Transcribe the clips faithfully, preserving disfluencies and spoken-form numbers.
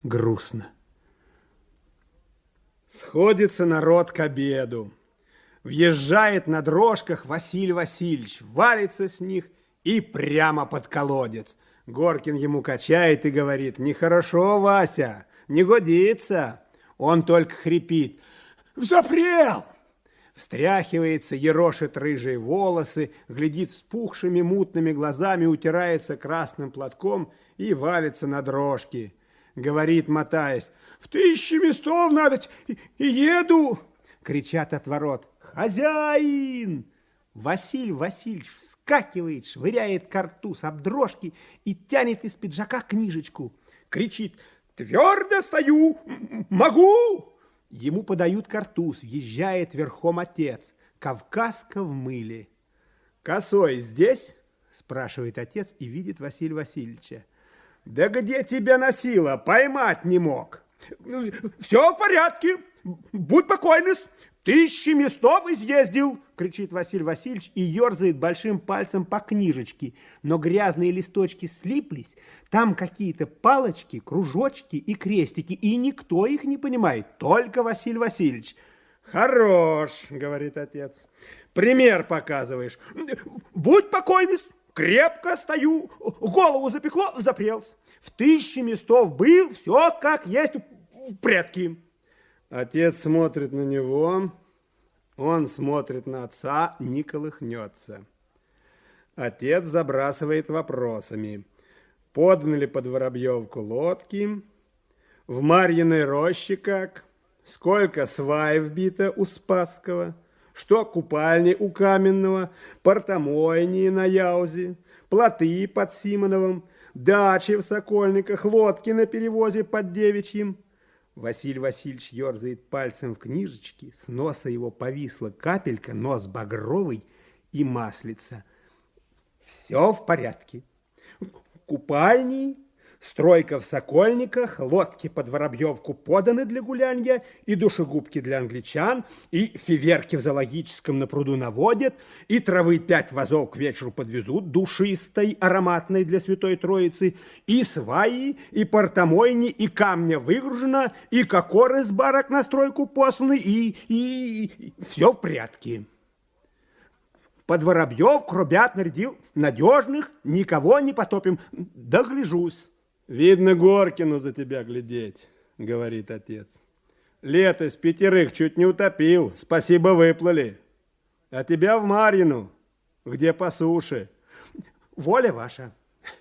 грустно. Сходится народ к обеду. Въезжает на дрожках Василий Васильевич, валится с них и прямо под колодец. Горкин ему качает и говорит: нехорошо, Вася, не годится. Он только хрипит: запрел! Встряхивается, ерошит рыжие волосы, глядит вспухшими мутными глазами, утирается красным платком и валится на дрожки. Говорит, мотаясь: в тысячи местов надо, и, и еду. Кричат от ворот: хозяин! Василий Васильевич вскакивает, швыряет картуз об дрожки и тянет из пиджака книжечку. Кричит: твердо стою, могу! Ему подают картуз, въезжает верхом отец. Кавказка в мыле. Косой здесь? Спрашивает отец и видит Василия Васильевича. Да где тебя носило? Поймать не мог. Все в порядке. Будь покойный. Тысячи местов изъездил, кричит Василий Васильевич и ерзает большим пальцем по книжечке. Но грязные листочки слиплись. Там какие-то палочки, кружочки и крестики. И никто их не понимает, только Василий Васильевич. Хорош, говорит отец. Пример показываешь. Будь покойный. Крепко стою, голову запекло, запрелся. В тысячи местов был, все как есть в предке. Отец смотрит на него, он смотрит на отца, не колыхнется. Отец забрасывает вопросами. Поданы ли под Воробьевку лодки? В Марьиной роще как? Сколько свай вбито у Спасского? Что купальни у Каменного, портомойни на Яузе, плоты под Симоновым, дачи в Сокольниках, лодки на перевозе под Девичьим. Василий Васильевич ерзает пальцем в книжечке, с носа его повисла капелька, нос багровый и маслица. Все в порядке. Купальни, стройка в Сокольниках, лодки под Воробьевку поданы для гулянья, и душегубки для англичан, и фейерверки в зоологическом на пруду наводят, и травы пять вазов к вечеру подвезут, душистой, ароматной для Святой Троицы, и сваи, и портомойни, и камня выгружено, и кокор из барок на стройку посланы, и, и, и все в порядке. Под Воробьевку ребят нарядил надежных, никого не потопим, догляжусь. Видно, Горкину за тебя глядеть, говорит отец. Лето с пятерых чуть не утопил, спасибо, выплыли. А тебя в Марьину, где по суше. Воля ваша.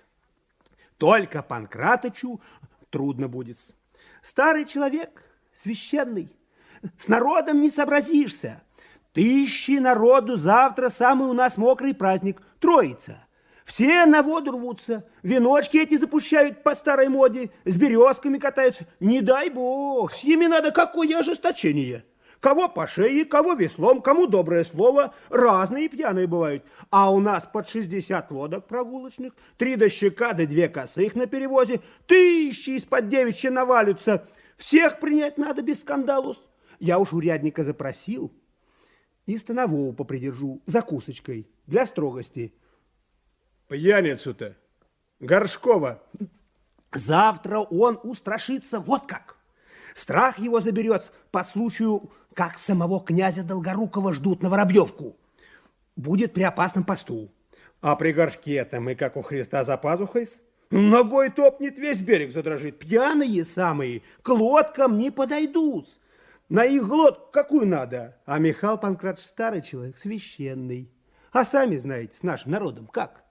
Только Панкратычу трудно будет. Старый человек, священный, с народом не сообразишься. Тысячи народу, завтра самый у нас мокрый праздник, Троица. Все на воду рвутся, веночки эти запущают по старой моде, с березками катаются. Не дай бог, с ними надо какое ожесточение. Кого по шее, кого веслом, кому доброе слово. Разные пьяные бывают. А у нас под шестьдесят лодок прогулочных, три дощека да две косых на перевозе, тысячи из-под девичья навалятся. Всех принять надо без скандалу. Я уж урядника запросил. И станового попридержу закусочкой для строгости. Пьяницу-то, Горшкова. Завтра он устрашится вот как. Страх его заберет по случаю, как самого князя Долгорукова ждут на Воробьевку. Будет при опасном посту. А при горшке-то мы, как у Христа за пазухой, ногой топнет, весь берег задрожит. Пьяные самые к лодкам не подойдут. На их глотку какую надо? А Михаил Панкратович старый человек, священный. А сами знаете, с нашим народом как?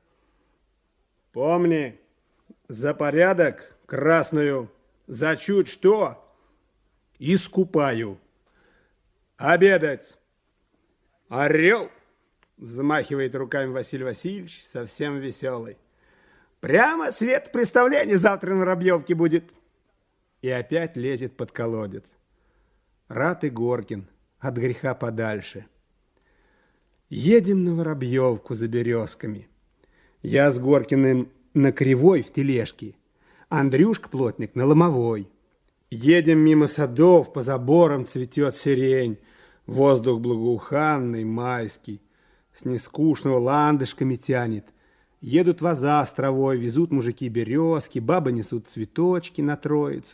Помни, за порядок красную, за чуть что искупаю. Обедать. Орел, взмахивает руками Василий Васильевич, совсем веселый. Прямо свет представления завтра на Воробьевке будет. И опять лезет под колодец. Рад и Горкин, от греха подальше. Едем на Воробьевку за березками. Я с Горкиным на Кривой в тележке, Андрюшка-плотник на Ломовой. Едем мимо садов, по заборам цветет сирень, воздух благоуханный, майский, с нескучного ландышками тянет. Едут воза с травой, везут мужики березки, бабы несут цветочки на Троицу.